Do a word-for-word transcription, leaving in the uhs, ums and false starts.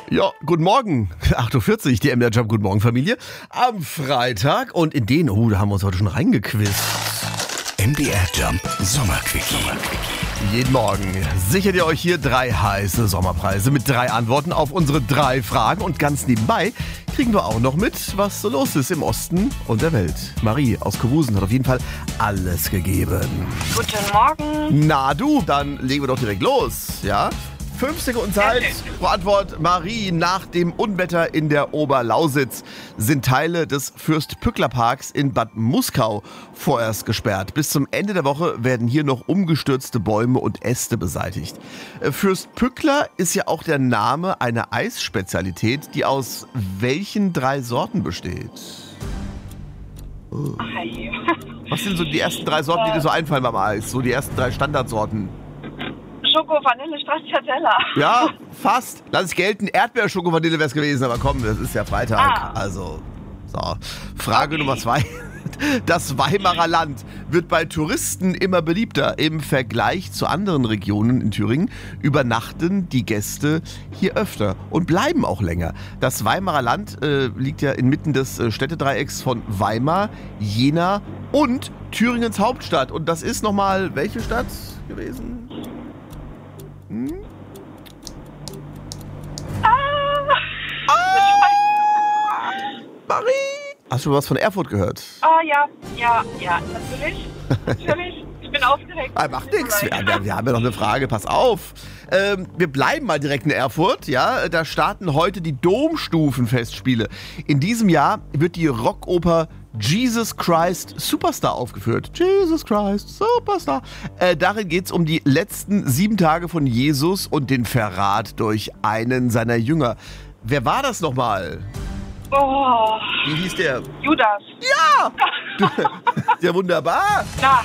Ja, guten Morgen. acht Uhr vierzig, die M D R Jump Guten Morgen Familie. Am Freitag und in den, oh, da haben wir uns heute schon reingequizt. M D R Jump Sommerquickie. Jeden Morgen sichert ihr euch hier drei heiße Sommerpreise mit drei Antworten auf unsere drei Fragen. Und ganz nebenbei kriegen wir auch noch mit, was so los ist im Osten und der Welt. Marie aus Kowusen hat auf jeden Fall alles gegeben. Guten Morgen. Na du, dann legen wir doch direkt los, ja? Fünf Sekunden Zeit pro Antwort. Marie, nach dem Unwetter in der Oberlausitz sind Teile des Fürst-Pückler-Parks in Bad Muskau vorerst gesperrt. Bis zum Ende der Woche werden hier noch umgestürzte Bäume und Äste beseitigt. Fürst Pückler ist ja auch der Name einer Eisspezialität, die aus welchen drei Sorten besteht? Oh. Hi. Was sind so die ersten drei Sorten, die dir so einfallen beim Eis? So die ersten drei Standardsorten. Schoko, Vanille, Stracciatella. Ja, fast. Lass es gelten. Erdbeer-Schoko-Vanille wäre es gewesen, aber komm, das ist ja Freitag. Ah. Also, so. Frage Nummer zwei. Das Weimarer Land wird bei Touristen immer beliebter. Im Vergleich zu anderen Regionen in Thüringen übernachten die Gäste hier öfter und bleiben auch länger. Das Weimarer Land äh, liegt ja inmitten des äh, Städtedreiecks von Weimar, Jena und Thüringens Hauptstadt. Und das ist nochmal welche Stadt gewesen? Hm? Ah. Marie! Hast du was von Erfurt gehört? Ah, ja, ja, ja, natürlich. Natürlich. Ich bin aufgeregt. Ah, macht nichts. Wir, wir, wir haben ja noch eine Frage. Pass auf. Ähm, wir bleiben mal direkt in Erfurt. Ja, da starten heute die Domstufenfestspiele. In diesem Jahr wird die Rockoper Jesus Christ Superstar aufgeführt. Jesus Christ Superstar. Äh, darin geht es um die letzten sieben Tage von Jesus und den Verrat durch einen seiner Jünger. Wer war das nochmal? Oh, Wie hieß der? Judas. Ja! Ja, wunderbar. Na,